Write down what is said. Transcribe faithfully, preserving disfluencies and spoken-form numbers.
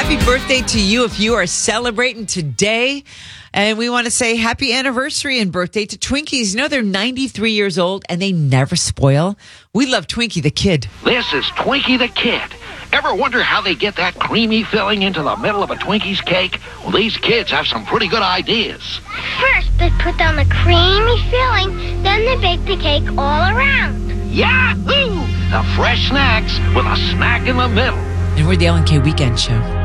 Happy birthday to you if you are celebrating today. And we want to say happy anniversary and birthday to Twinkies. You know, they're ninety-three years old and they never spoil. We love Twinkie the Kid. This is Twinkie the Kid. Ever wonder how they get that creamy filling into the middle of a Twinkie's cake? Well, these kids have some pretty good ideas. First, they put down the creamy filling, then they bake the cake all around. Yahoo! The fresh snacks with a snack in the middle. And we're the Ellen K Weekend Show.